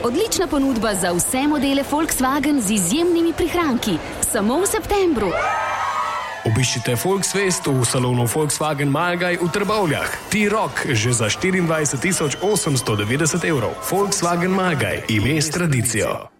odlična ponudba za vse modele Volkswagen z izjemnimi prihranki. Samo v septembru. Obiščite Volksfest v salonu Volkswagen Malgaj v Trbovljah. T-Roc že za 24 890 €. Volkswagen Malgaj, ime s tradicijo.